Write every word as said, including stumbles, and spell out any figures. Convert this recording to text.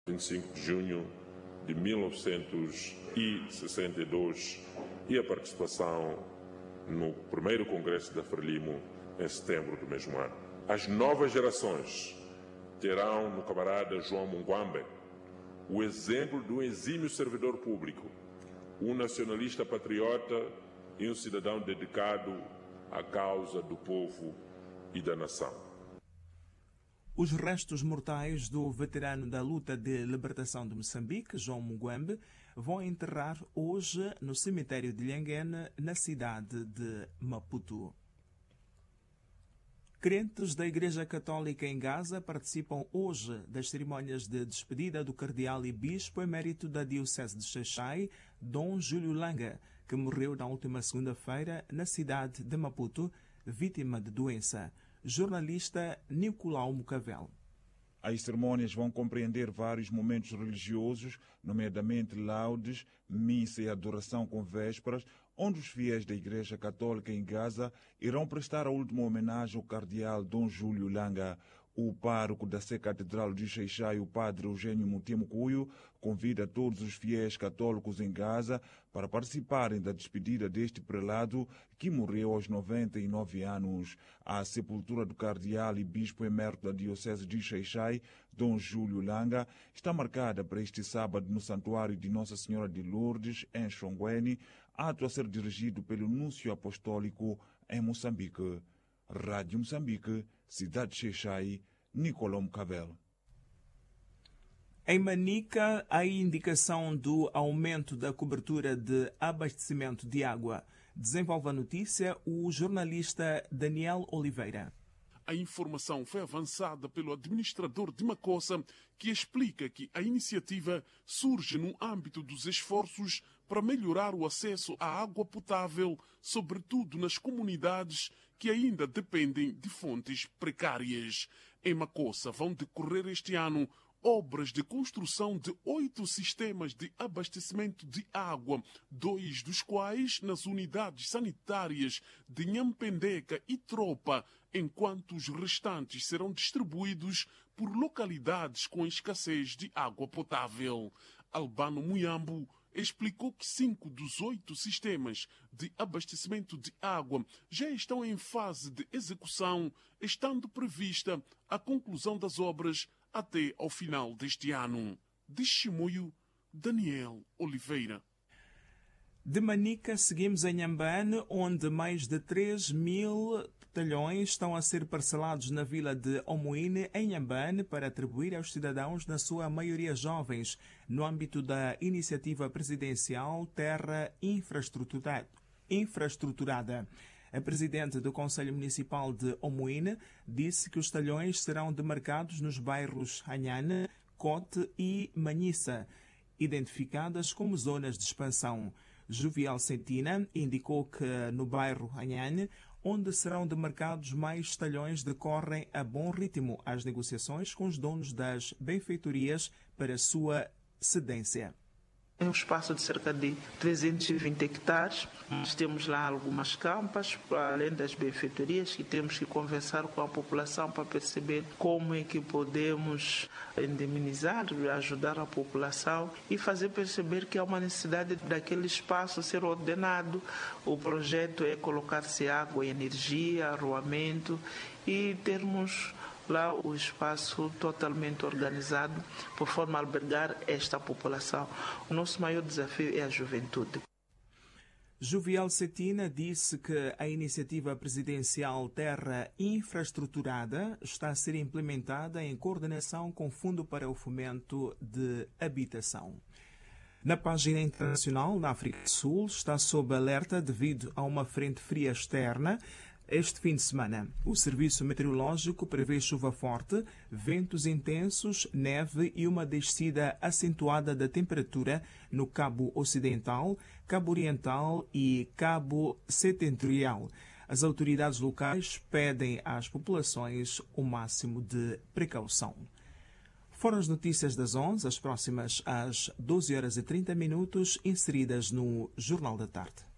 vinte e cinco de junho de mil novecentos e sessenta e dois e a participação no primeiro Congresso da Frelimo em setembro do mesmo ano. As novas gerações terão no camarada João Munguambe o exemplo de um exímio servidor público, um nacionalista patriota e um cidadão dedicado à causa do povo e da nação. Os restos mortais do veterano da luta de libertação de Moçambique, João Munguambe, vão enterrar hoje no cemitério de Lhanguene, na cidade de Maputo. Crentes da Igreja Católica em Gaza participam hoje das cerimônias de despedida do cardeal e bispo emérito da Diocese de Xai-Xai, Dom Júlio Langa, que morreu na última segunda-feira na cidade de Maputo, vítima de doença. Jornalista Nicolau Mucavel. As cerimônias vão compreender vários momentos religiosos, nomeadamente laudes, missa e adoração com vésperas, onde os fiéis da Igreja Católica em Gaza irão prestar a última homenagem ao cardeal Dom Júlio Langa. O pároco da Sé Catedral de Xai-Xai, o padre Eugênio Mutimo Cuyo, convida todos os fiéis católicos em Gaza para participarem da despedida deste prelado que morreu aos noventa e nove anos. A sepultura do cardeal e bispo emérito da Diocese de Xai-Xai, Dom Júlio Langa, está marcada para este sábado no Santuário de Nossa Senhora de Lourdes, em Xonguene, ato a ser dirigido pelo Núncio Apostólico em Moçambique. Rádio Moçambique, Cidade de Xai-Xai, Nicolau Mucavel. Em Manica, a indicação do aumento da cobertura de abastecimento de água. Desenvolve a notícia o jornalista Daniel Oliveira. A informação foi avançada pelo administrador de Macossa, que explica que a iniciativa surge no âmbito dos esforços para melhorar o acesso à água potável, sobretudo nas comunidades que ainda dependem de fontes precárias. Em Macossa vão decorrer este ano obras de construção de oito sistemas de abastecimento de água, dois dos quais nas unidades sanitárias de Nhampendeca e Tropa, enquanto os restantes serão distribuídos por localidades com escassez de água potável. Albano Muyambo explicou que cinco dos oito sistemas de abastecimento de água já estão em fase de execução, estando prevista a conclusão das obras até ao final deste ano. De Chimoio, Daniel Oliveira. De Manica, seguimos em Nhambane, onde mais de três mil talhões estão a ser parcelados na vila de Omoine, em Nhambane, para atribuir aos cidadãos, na sua maioria jovens, no âmbito da iniciativa presidencial Terra Infraestruturada. infraestruturada. A presidente do Conselho Municipal de Omoine disse que os talhões serão demarcados nos bairros Anhane, Cote e Manhissa, identificadas como zonas de expansão. Jovial Sentina indicou que no bairro Anhane, onde serão demarcados mais talhões, decorrem a bom ritmo as negociações com os donos das benfeitorias para sua cedência. É um espaço de cerca de trezentos e vinte hectares. Nós temos lá algumas campas, além das benfeitorias, que temos que conversar com a população para perceber como é que podemos indemnizar, ajudar a população e fazer perceber que há uma necessidade daquele espaço ser ordenado. O projeto é colocar-se água, energia, arruamento e termos lá o espaço totalmente organizado por forma a albergar esta população. O nosso maior desafio é a juventude. Jovial Cetina disse que a iniciativa presidencial Terra Infraestruturada está a ser implementada em coordenação com o Fundo para o Fomento de Habitação. Na página internacional, na África do Sul, está sob alerta devido a uma frente fria externa. Este fim de semana, o Serviço Meteorológico prevê chuva forte, ventos intensos, neve e uma descida acentuada da temperatura no Cabo Ocidental, Cabo Oriental e Cabo Setentrional. As autoridades locais pedem às populações o máximo de precaução. Foram as notícias das onze, as próximas às doze horas e trinta minutos, inseridas no Jornal da Tarde.